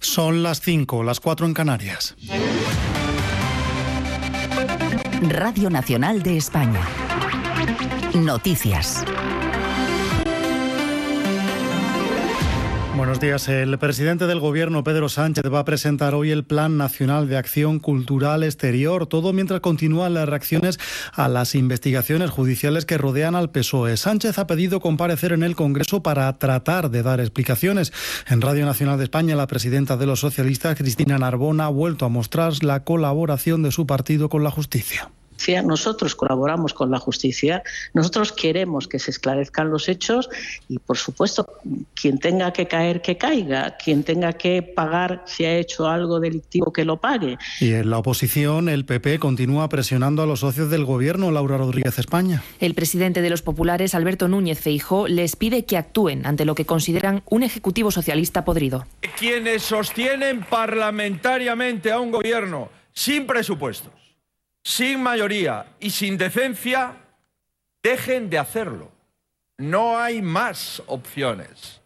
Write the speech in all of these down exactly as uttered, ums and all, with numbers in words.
Son las cinco, las cuatro en Canarias. Radio Nacional de España. Noticias. Buenos días. El presidente del Gobierno, Pedro Sánchez, va a presentar hoy el Plan Nacional de Acción Cultural Exterior, todo mientras continúan las reacciones a las investigaciones judiciales que rodean al P S O E. Sánchez ha pedido comparecer en el Congreso para tratar de dar explicaciones. En Radio Nacional de España, la presidenta de los socialistas, Cristina Narbona, ha vuelto a mostrar la colaboración de su partido con la justicia. Nosotros colaboramos con la justicia, nosotros queremos que se esclarezcan los hechos y, por supuesto, quien tenga que caer, que caiga, quien tenga que pagar si ha hecho algo delictivo, que lo pague. Y en la oposición, el P P continúa presionando a los socios del Gobierno. Laura Rodríguez, España. El presidente de los populares, Alberto Núñez Feijóo, les pide que actúen ante lo que consideran un ejecutivo socialista podrido. Quienes sostienen parlamentariamente a un gobierno sin presupuestos, sin mayoría y sin decencia, dejen de hacerlo. No hay más opciones.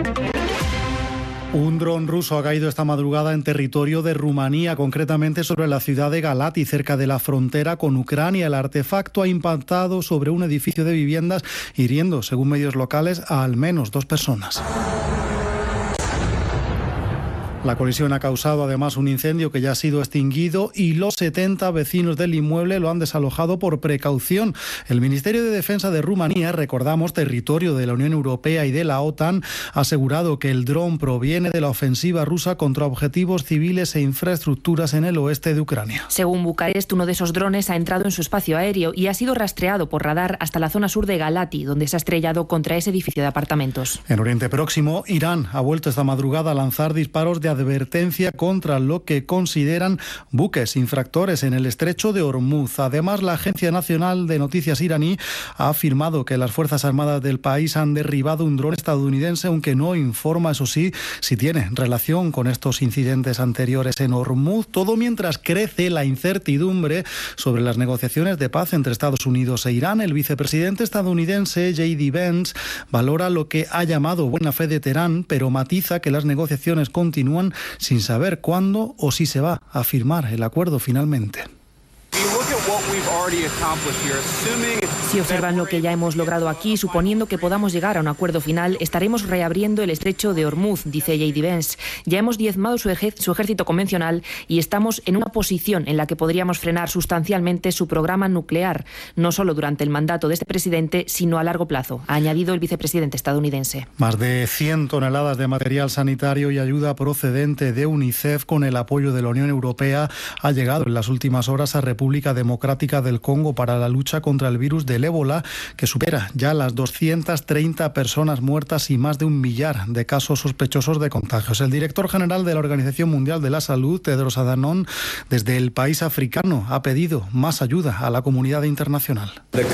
Un dron ruso ha caído esta madrugada en territorio de Rumanía, concretamente sobre la ciudad de Galati, cerca de la frontera con Ucrania. El artefacto ha impactado sobre un edificio de viviendas, hiriendo, según medios locales, a al menos dos personas. La colisión ha causado además un incendio que ya ha sido extinguido y los setenta vecinos del inmueble lo han desalojado por precaución. El Ministerio de Defensa de Rumanía, recordamos, territorio de la Unión Europea y de la OTAN, ha asegurado que el dron proviene de la ofensiva rusa contra objetivos civiles e infraestructuras en el oeste de Ucrania. Según Bucarest, uno de esos drones ha entrado en su espacio aéreo y ha sido rastreado por radar hasta la zona sur de Galati, donde se ha estrellado contra ese edificio de apartamentos. En Oriente Próximo, Irán ha vuelto esta madrugada a lanzar disparos de advertencia contra lo que consideran buques infractores en el estrecho de Hormuz. Además, la Agencia Nacional de Noticias iraní ha afirmado que las Fuerzas Armadas del país han derribado un dron estadounidense, aunque no informa, eso sí, si tiene relación con estos incidentes anteriores en Hormuz. Todo mientras crece la incertidumbre sobre las negociaciones de paz entre Estados Unidos e Irán. El vicepresidente estadounidense J D Vance valora lo que ha llamado buena fe de Teherán, pero matiza que las negociaciones continúan sin saber cuándo o si se va a firmar el acuerdo finalmente. Si observan lo que ya hemos logrado aquí, suponiendo que podamos llegar a un acuerdo final, estaremos reabriendo el estrecho de Hormuz, dice J D Vance. Ya hemos diezmado su, ej- su ejército convencional y estamos en una posición en la que podríamos frenar sustancialmente su programa nuclear, no solo durante el mandato de este presidente, sino a largo plazo, ha añadido el vicepresidente estadounidense. Más de cien toneladas de material sanitario y ayuda procedente de UNICEF con el apoyo de la Unión Europea ha llegado en las últimas horas a República Democrática del Congo para la lucha contra el virus del ébola, que supera ya las doscientas treinta personas muertas y más de un millar de casos sospechosos de contagios. El director general de la Organización Mundial de la Salud, Tedros Adhanom, desde el país africano ha pedido más ayuda a la comunidad internacional.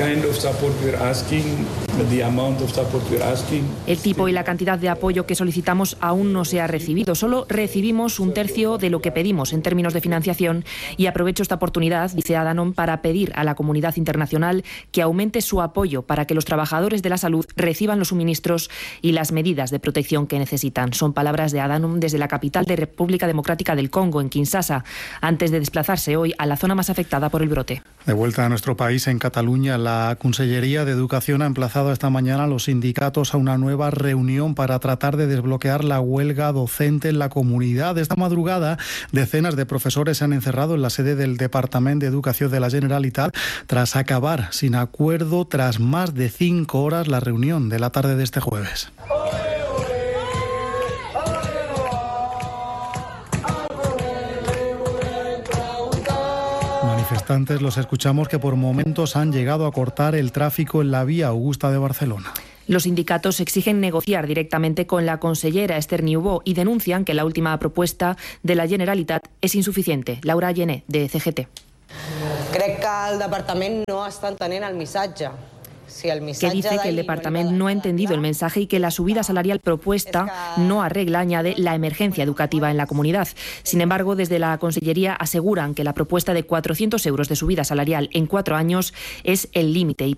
El tipo y la cantidad de apoyo que solicitamos aún no se ha recibido. Solo recibimos un tercio de lo que pedimos en términos de financiación y aprovecho esta oportunidad, dice Adhanom, para pedir a la comunidad internacional que aumente su apoyo para que los trabajadores de la salud reciban los suministros y las medidas de protección que necesitan. Son palabras de Adhanom desde la capital de República Democrática del Congo, en Kinshasa, antes de desplazarse hoy a la zona más afectada por el brote. De vuelta a nuestro país, en Cataluña, la Consellería de Educación ha emplazado esta mañana a los sindicatos a una nueva reunión para tratar de desbloquear la huelga docente en la comunidad. Esta madrugada, decenas de profesores se han encerrado en la sede del Departamento de Educación de la Generalitat tras acabar sin acuerdo tras más de cinco horas la reunión de la tarde de este jueves. Manifestantes, los escuchamos, que por momentos han llegado a cortar el tráfico en la vía Augusta de Barcelona. Los sindicatos exigen negociar directamente con la consellera Esther Niubó y denuncian que la última propuesta de la Generalitat es insuficiente. Laura Llené, de C G T. Crec que el departament no està entenent el missatge. Si el que dice que el departamento no ha entendido el mensaje y que la subida salarial propuesta no arregla, añade, la emergencia educativa en la comunidad. Sin embargo, desde la Consellería aseguran que la propuesta de cuatrocientos euros de subida salarial en cuatro años es el límite y